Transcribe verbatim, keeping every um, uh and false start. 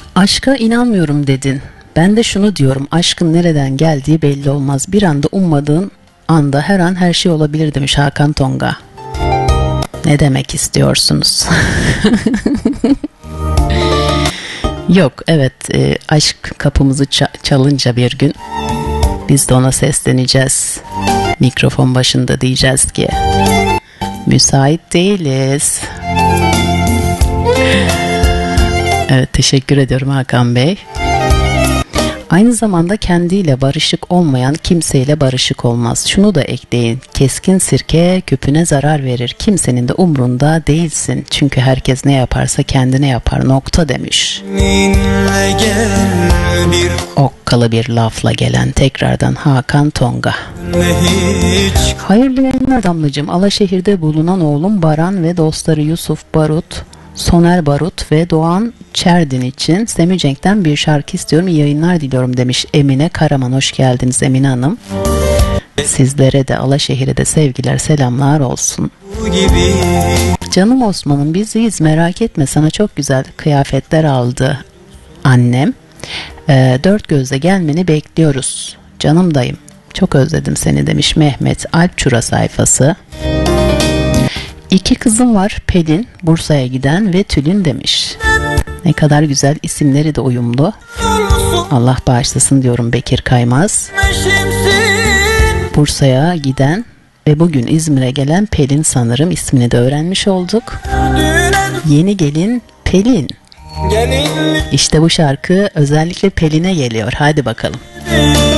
Aşka inanmıyorum dedin. Ben de şunu diyorum, aşkın nereden geldiği belli olmaz. Bir anda ummadığın anda her an her şey olabilir demiş Hakan Tonga. Ne demek istiyorsunuz? Yok, evet, e, aşk kapımızı ça- çalınca bir gün biz de ona sesleneceğiz. Mikrofon başında diyeceğiz ki müsait değiliz. Evet, teşekkür ediyorum Hakan Bey. Aynı zamanda kendiyle barışık olmayan kimseyle barışık olmaz. Şunu da ekleyin. Keskin sirke küpüne zarar verir. Kimsenin de umrunda değilsin. Çünkü herkes ne yaparsa kendine yapar. Nokta demiş. Okkalı bir lafla gelen tekrardan Hakan Tonga. Hayırlı yayınlar damlacığım. Alaşehir'de bulunan oğlum Baran ve dostları Yusuf Barut, Soner Barut ve Doğan Çerdin için Semih Cenk'ten bir şarkı istiyorum. İyi yayınlar diliyorum demiş Emine Karaman. Hoş geldiniz Emine Hanım. Sizlere de Alaşehir'e de sevgiler, selamlar olsun. Canım Osman'ım, biziz, merak etme, sana çok güzel kıyafetler aldı annem. E, dört gözle gelmeni bekliyoruz. Canım dayım, çok özledim seni demiş Mehmet Alpçura sayfası. İki kızım var, Pelin Bursa'ya giden ve Tülin demiş. Ne kadar güzel, isimleri de uyumlu. Allah bağışlasın diyorum Bekir Kaymaz. Bursa'ya giden ve bugün İzmir'e gelen Pelin sanırım, ismini de öğrenmiş olduk. Yeni gelin Pelin. İşte bu şarkı özellikle Pelin'e geliyor. Hadi bakalım.